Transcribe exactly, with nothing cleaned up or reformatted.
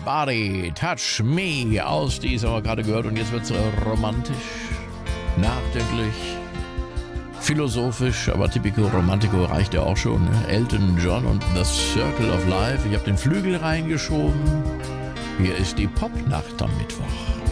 Body, Touch Me aus diesem haben wir gerade gehört und jetzt wird es romantisch, nachdenklich, philosophisch, aber Typico Romantico reicht ja auch schon. Ne? Elton John und The Circle of Life. Ich habe den Flügel reingeschoben. Hier ist die Popnacht am Mittwoch.